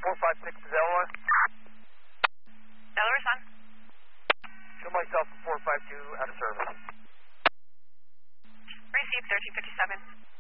456 to Delaware. Delaware, son. Show myself from 452 out of service. Received 1357.